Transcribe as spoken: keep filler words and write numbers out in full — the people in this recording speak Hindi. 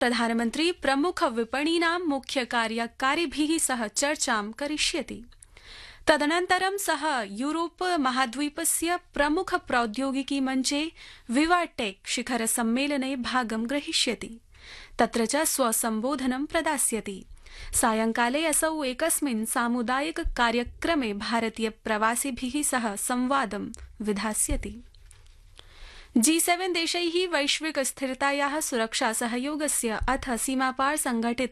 प्रधानमन्त्री प्रमुख विपणीनां मुख्य कार्यकारिभिः सह चर्चां करिष्यति। तदनन्तरं सः यूरोप महाद्वीपस्य प्रमुख प्रौद्योगिकी मञ्चे विवाटेक शिखर सम्मेलने भागं ग्रहीष्यति। तत्र च स्वसम्बोधनं प्रदास्यति। सायंकाले असौ एकस्मिन् सामुदायिक कार्यक्रमे भारतीय प्रवासिभिः सह संवादं विधास्यति। जी सेवन देशैः वैश्विक स्थिरतायाः सुरक्षा सहयोगस्य अथ सीमापार संघटित